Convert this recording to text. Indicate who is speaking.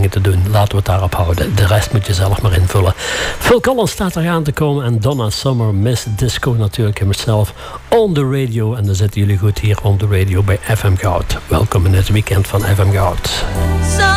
Speaker 1: dingen te doen. Laten we het daarop houden. De rest moet je zelf maar invullen. Phil Collins staat er aan te komen. En Donna Summer, Miss Disco natuurlijk himself. On the radio. En dan zitten jullie goed hier on the radio bij FM Goud. Welkom in het weekend van FM Goud.